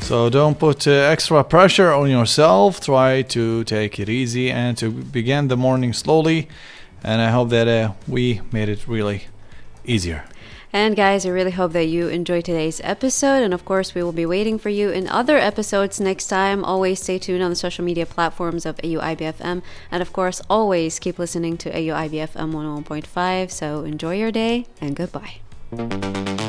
So don't put extra pressure on yourself. Try to take it easy and to begin the morning slowly. And I hope that we made it really easier. And guys, I really hope that you enjoyed today's episode. And of course, we will be waiting for you in other episodes next time. Always stay tuned on the social media platforms of AUIBFM. And of course, always keep listening to AUIBFM 101.5. So enjoy your day and goodbye.